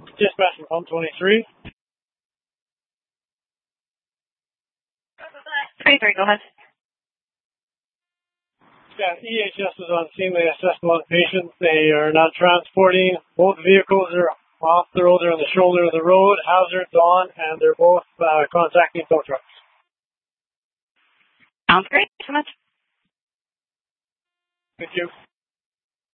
Dispatch from pump 23. 23, go ahead. Yeah, EHS is on scene. They assessed one patient. They are now transporting. Both vehicles are off the road. They're on the shoulder of the road. Hazards on, and they're both contacting tow trucks. Sounds great. Thanks so much. Thank you.